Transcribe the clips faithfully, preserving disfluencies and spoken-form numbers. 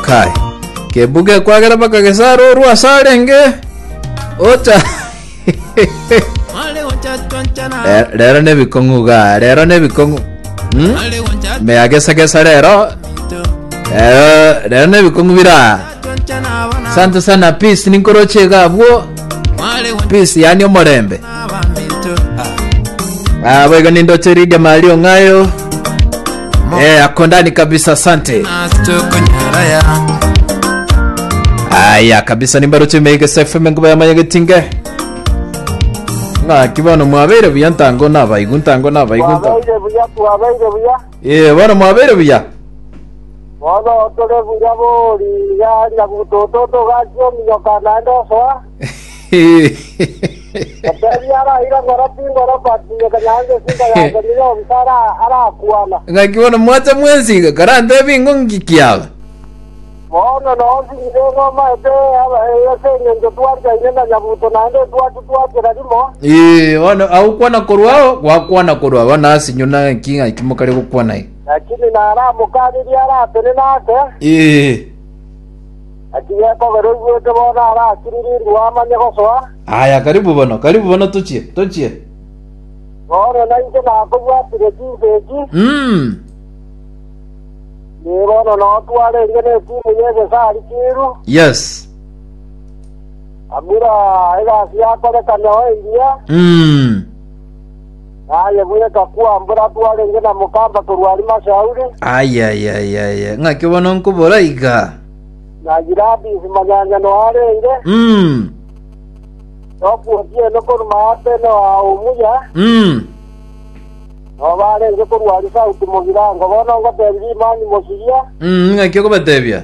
kai kebuge kwagera baka gesaro ruwa sarenge ocha rero ne bikonguga rero ne bikongu hm me agesa gesa rero eh rero ne bikongu bira sante sana peace ninkoroche gabwo peace yani omorembe ah boy gani ndo cheride malio ngayo eh akondani kabisa sante aya kabisa nimbaro chimege sefeme ngo yamayege tinge nga kibono mwabere byantango naba iguntango naba igunta Mwabere buya twabere buya eh bana mwabere buya Wano tole buya boli ya ya butoto to gajo miyo kanando so Tapi ara ira ngora pingora pati kanyange singa ya kanyo bisara ara kuana nga kibono mwata mwenzi karande bingo ngikiaba Wano no singe ngoma ete ya senye ndo tuarja inenda ya buto nando tuatu tuatu radimo eh wana au kwana korwao kwa kwana korwa wana asinyona kinga kimokare gukwana hi lakini na ara mukadi ara tene nake eh akiya ko gero yote bona ara kiriri ruama nyako soa aya karibu bana karibu bana tuchie tuchie Wano na inge na ko ya tireji beji mm ni wano no tuale ngene timu yege sari kiru yes Amira ila siya ko de kanyo india mm Aye buye kakua mbura tuale ngena mukamba turwali mashauri aya aya aya nga kibono nkubora iga na jirabi simanyanya no arenge mm Opu tie no ko maate no aumuya mm no vale nge ko rwali sa utumogira ngo bona ngo tebi mani mosigia mm nga kiko batebya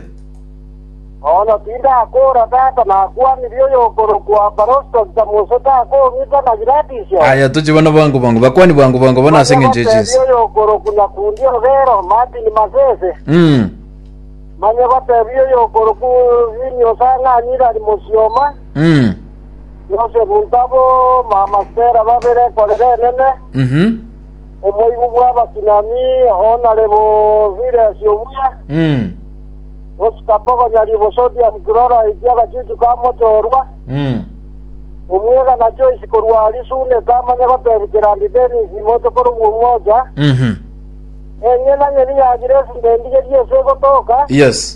Ono tinda akora tata na kwa nilio yokoro kwa barosto tamusota ko nita na jirabi sio aya tuchibona bangu bangu bakwani bangu bangu bana senge njejes Nilio yokoro kuna kundio vero mati ni masese mm Manya batebi yokoro ku vinyo sana nira ni mosioma mm No se juntabo mama sera babere korere nene mhm Omoibu bwa kinami ona lebo vire siomuya mm Oskapoko nyari bosodia mkurora ikiaga chitu kama torwa mm Omwega na choice korwa alisune kama nyaba pebikirandi deni simoto koru mmoja mhm Enyena nyeri ya jiresu ndendige diye sego toka yes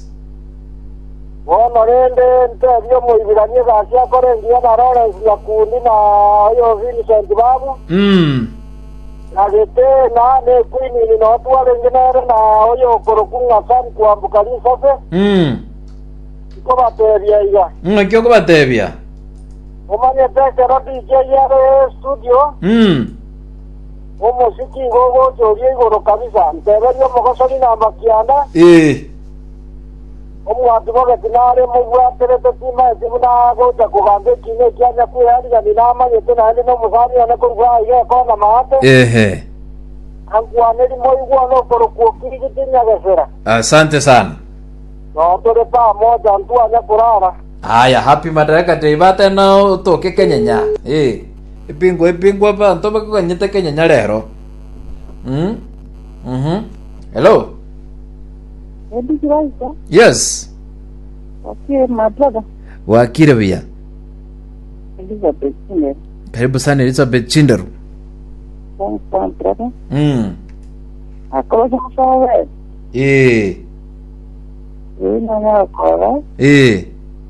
Wono rende ntebyo muibiranye gasya kore ngiya na Lawrence ya kundi na yo Vincent babu mm Nagete na ne kwini ni no tuwa rengenere na oyo korokunga san kuambuka lisofe mm ko bateria iga nga kiko batebya Omanye peke rodi jeyare studio mm Omosiki gogo jorie igoro kabisa Nteberio mogosoni na makianda eh Omwatu boge tinare mugwa terete tima Timuna goja kugambe kine kianya kuyari ya ninama Yete na hende no musari ya neko kwa iga kona maate ehe Anguaneri moigwa no koro kuokiri kitinya gesera asante sana No tore pa moja ntua nya kurara aya happy madaraka day bata na toke kenyanya eh ipingo ipingo ba ntoba ko nyete kenyanya rero mm mhm hello Ebi kiraisa yes okay madraga wakire bia Elizabeth Chinero karibu sana Elizabeth Chinderu Bon contrato mm Akolo sawe eh Eh na na akolo eh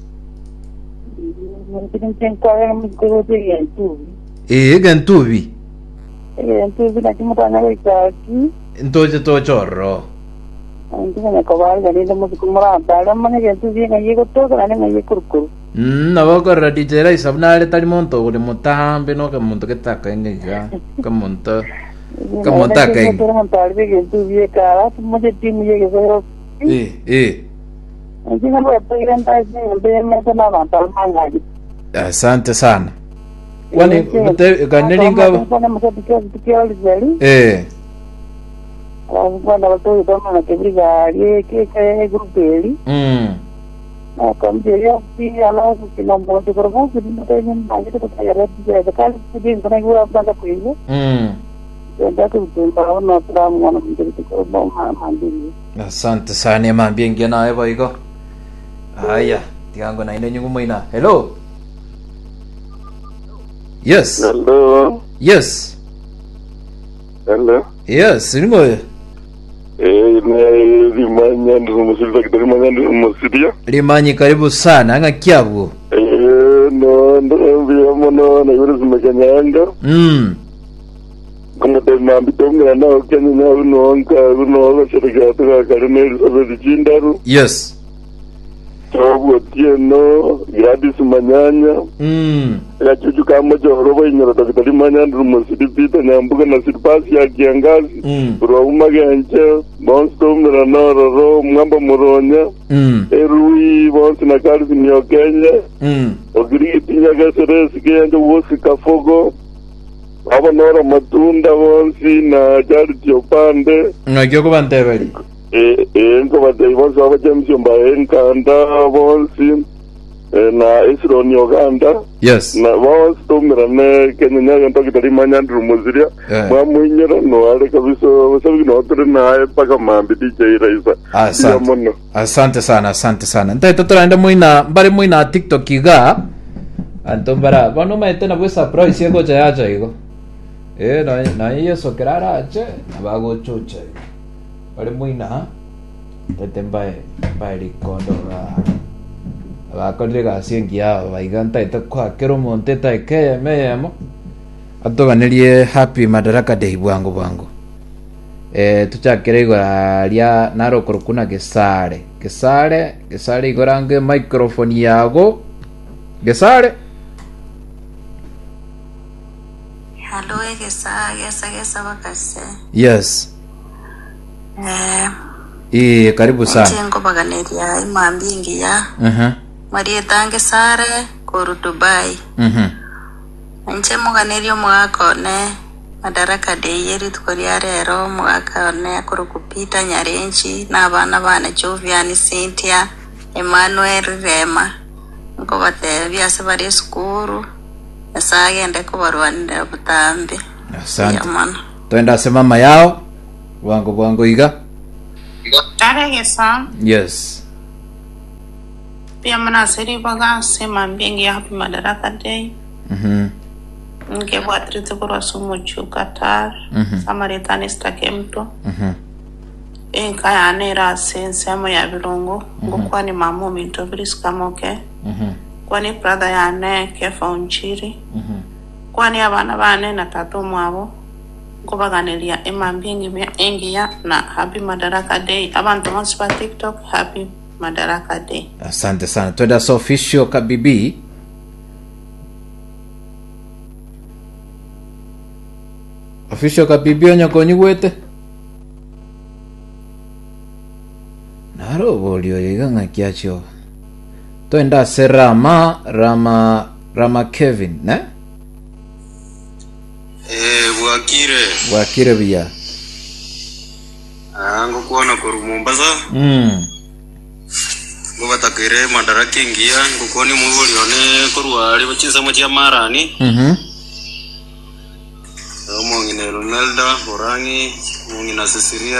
Mungkin tengkar yang mengkoro dia itu eh gantubi Eh itu bila cuma tanya lagi ntoje to chorro Nanti kan kawal jadi temu kumara dalam mana itu dia ngaji kotor kan ngaji kurkur mm nabako radijera isabnale tali monto ule mutambe no kamuntu ketaka ngeja kamuntu kamunta kai Itu montar dia itu dia kara mujhe tim ye ke eh eh Nanti kan buat pikiran tadi dia macam mana tal mangaji asante sana wani mte ganeni ngaba Kana masa pikir pikir lagi eh Kalau pada waktu itu mana kebriga dia ke ke grup beli mm Nah, kalau dia di ala kita mau tu kerja, jadi kita ingin lagi tu kita ada dia dekat jadi kena gua apa tak perlu. mm Jadi tu tu kalau nak terang mana menjadi tu kalau mau mandi. asante sana ma bien gena eva igo Aya, tigango na ine nyungu moina. Hello. Yes. Hello. Yes. Hello. Yes, ningo. Eh, ne limanya ndio musili kitari manya ndio musidia. Limanyi karibu sana anga kiabu. Eh, no ndo mbia mono na yuri zimekanyanga. Mm. Kama tena mbitonga na okenya na uno onka uno oga chirika tuka karine sabe jindaru. Yes. Sabu tieno Gladys Manyanya. Mm. Ya chuchu kama joroba inyoro kitari manya ndio musidi pita nyambuka na sipasi ya kiangazi. Mm. Roma genche monstrum na noro mwamba muronya. Mm. Erui bonsi na kali ni Kenya. Mm. Ogiri tinya gasere sikende wosi kafogo. Aba nora matunda bonsi na charity opande. Ngakyo ko bantebeli. Eh eh ngo bade bonsi aba James Mbaye nkanda bonsi na Isron Uganda. Yes. Na bonsi tumira ne Kenya nyaga ntokitari manyandru muziria. Mwa mwinyero no ale kabisa sabi no tere na paka mambi D J Raisa. Asante. Asante sana, asante sana. Ntai totoraenda muina mbari muina TikTok iga. Antombara, bano maete na bwesa pro isiego chayacha igo. Eh na na yeso kerara ache abago chuche. Bari muina tete mbae bari kondo ga. Abakodega asiengia baiganta itakwa kero monte taike meyemo. Atoganerie happy Madaraka Day bwangu bwangu. Eh tuchakere igora ria narokoro kuna gesare. Gesare, gesare igorange microphone yago. Gesare. Hello, gesare, gesare, gesare bakase. Yes. Eh. Eh karibu sana. Chengo baganeria imambingi ya. Mhm. Marie tange sare koru Dubai. Mhm. Nche muganerio mwakone Madaraka Day yeri tukoria rero mwakone akuru kupita nyarenchi na abana bana Jovian Cynthia Emmanuel Rema ngo bate byase bari skuru asagende ko barwanira butambe. Asante. Twenda sema mama yao wangu bwangu iga. Tare gesa. Yes. Pia mana seri baga sema mbingi ya happy Madaraka Day. Mhm. Nke bwatrite kwa sumu chukatar. Mhm. Samaritani stakemto. Mhm. E kaya anera sense mo ya bilongo. Ngo kwani mamu minto briska moke. Mhm. Kwani brother ya ne kefa unchiri. Mhm. Kwani abana bane na tatu mwabo. Ngo baganelia emambingi engi ya na happy Madaraka Day. Abantu bonse pa TikTok happy Madaraka Day. Asante sana. Twenda so official kabibi. Official kabibi onyo gwete. Naro bolio yiga ngakiacho. Twenda serama Rama Rama Kevin, ne? Eh bwakire. Bwakire bia. Ah ngo kuona ko Mombasa. Mm. Ngo batakire Madaraka ingia ngo kuoni mubolione ko ruali bachinza mu cya marani. Mhm. Mongine Ronaldo, Orangi, mongina Cecilia,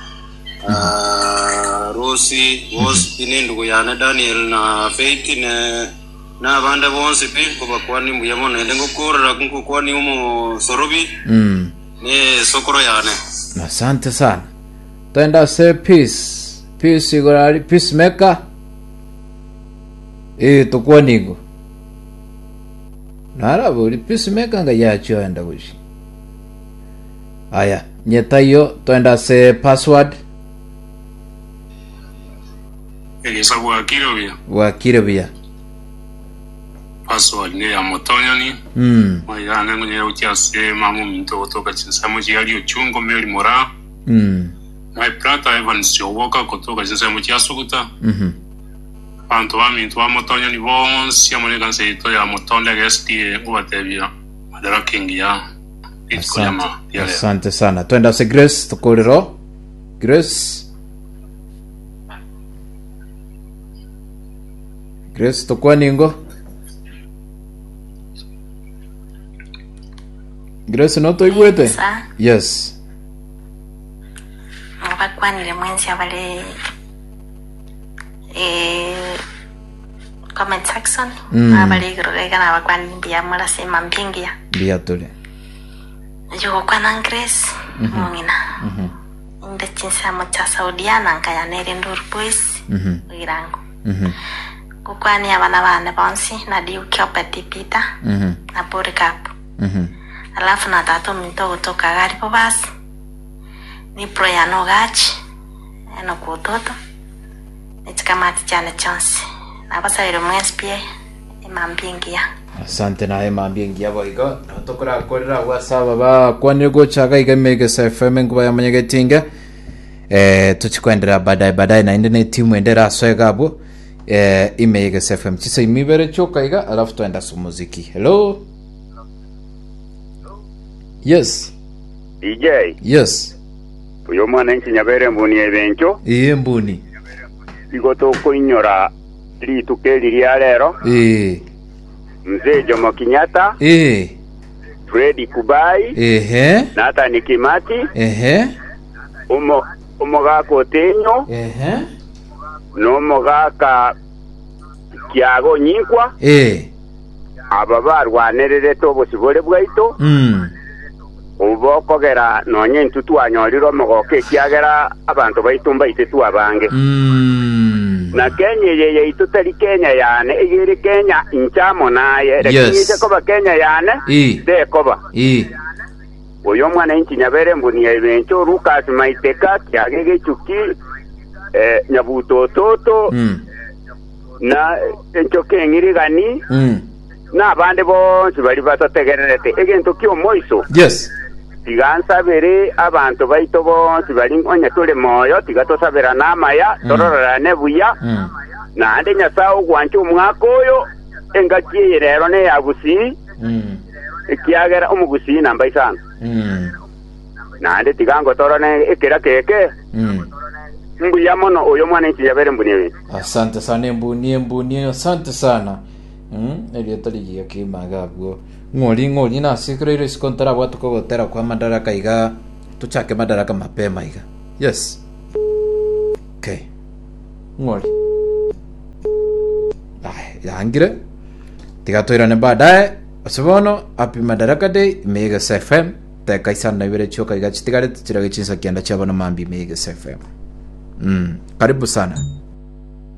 ah Rosi, was inindugo yana Daniel na Faith ne na banda bonse pe ko bakwani muyamona lengo korra kunko kwani umo sorobi. Mm. Ne sokoro yana. Asante sana. Twenda se peace. Peace igorari peacemaker. Eh tukua nigo. Nara boli peacemaker nga yacho enda kushi. Aya, nyeta hiyo twenda se password. Elisa bwakire bia. Bwakire bia. Password ni ya motonyani. Mm. Mayana ngene ukiase mamu minto kutoka chinsamu chiyali uchungo meli mora. Mm. My brother Evans Jowoka kutoka chinsamu chiasukuta. Mhm. Panto wa minto wa motonyani bonsi amone kanse ito ya motonda gesti ubatebia. Madaraka ingia. Asante. Asante sana. Twenda se Grace tukolero. Grace. Grace tukua ningo. Grace no to igwete. Yes. Mwakwanile mwenzi abale eh comment section Mm. abali grega na bakwani bia mara sema mpingia bia tole yuko kwa na Grace mungina mhm inde chinsa mocha saudiana nkaya nere ndur boys mhm irango mhm kukwani abana bane bonsi na diu kyopati pita mhm na pori kapu mhm alafu na tatu mito kutoka gari po basi ni pro ya no gachi eno kutoto nichikamati chane chonsi na basa ilo mwespie imambingia. Asante na ema mbiengi yabo igo natokora korera wasaba ba kwanire gochaga igamege F M nguba yamanyege tinga eh tuchikwendera badai badai na inde ne timu endera swega abo eh imege F M chisa imibere choka iga alafu tuenda su muziki. Hello. Yes. D J. Yes. Uyo mwana nchi nyabere mbuni ebencho. Iye mbuni. Igo to kuinyora litukeli lya lero. Eh. Mzee Jomo Kenyatta. Eh. Freddy Kubai. Ehe. Nathan Kimati. Ehe. Umo umogako tenyo. Ehe. No mogaka Kiago Nyikwa. Eh. Aba barwanerere tobo sibole bwaito. Mm. Ubokogera nonye ntutu anyoriro mogoke kiagera abantu baitumba itetu abange. Mm. Na Kenya yeye itutari Kenya yane igiri Kenya inchamo naye rekinyise koba Kenya yane de koba eh oyo mwana inchi nyabere mbuni ebencho Lucas Maiteka kyagege chuki eh nyabuto toto mm. na encho kengiri gani mm. na bande bonse bali batategererete egento kyo moiso yes tigansa bere abantu baito bonse bali ngonya tole moyo tigatosabera namaya mm. tororera nebuya mm. na ande nyasao gwancho mwako oyo engakiye rero ne yagusi mm. kiagera umugusi namba isano mm. na ande tigango torone ekera keke mm. mbuya mono oyo mwana nchi yabere mbuniwe. Asante sana mbuni mbuni asante sana mm elio tali ya kimagabwo ngoli ngoli na sikiriro sikontara watu ko gotera kwa madaraka iga tuchake madaraka mapema iga yes okay ngoli ai yangire tigatoirane baadaye asobono api madaraka day mega F M teka isana ibere choka iga chitigare tichira gichinsa kianda chabona mambi mega F M mm karibu sana.